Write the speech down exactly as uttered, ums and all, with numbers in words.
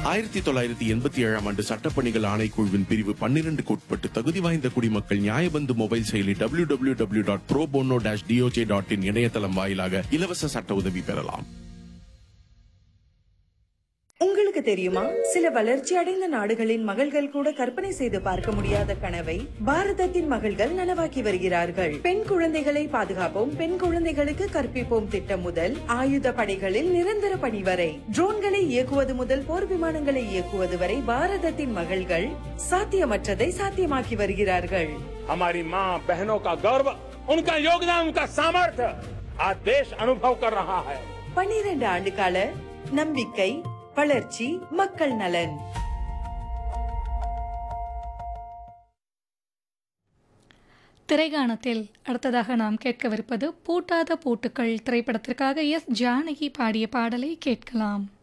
ஆயிரத்தி தொள்ளாயிரத்தி எண்பத்தி ஏழாம் ஆண்டு சட்டப்பணிகள் ஆணைக்குழுவின் பிரிவு பன்னிரண்டுக்கு உட்பட்டு தகுதி வாய்ந்த குடிமக்கள் நியாயபந்து மொபைல் செயலி W W W dot bro போனோ டாஷ் டிஓஜே டாட் இன் இணையதளம் வாயிலாக இலவச சட்ட உதவி பெறலாம். உங்களுக்கு தெரியுமா, சில வளர்ச்சி அடைந்த நாடுகளின் மகள்கள் கூட கற்பனை செய்து பார்க்க முடியாத கனவை பாரதத்தின் மகள்கள் நனவாக்கி வருகிறார்கள். பெண் குழந்தைகளை பாதுகாப்போம், பெண் குழந்தைகளுக்கு கற்பிப்போம் திட்டம் முதல் ஆயுத படைகளில் நிரந்தர பணி வரை, ட்ரோன்களை இயக்குவது முதல் போர் விமானங்களை இயக்குவது வரை பாரதத்தின் மகள்கள் சாத்தியமற்றதை சாத்தியமாக்கி வருகிறார்கள். हमारी माँ बहनों का गौरव, उनका योगदान, उनका सामर्थ्य आज देश अनुभव कर रहा है. பன்னிரண்டு ஆண்டு கால நம்பிக்கை, வளர்ச்சி, மக்கள் நலன். திரைகாணத்தில் அடுத்ததாக நாம் கேட்கவிருப்பது பூட்டாத பூட்டுக்கள் திரைப்படத்திற்காக எஸ் ஜானகி பாடிய பாடலை கேட்கலாம்.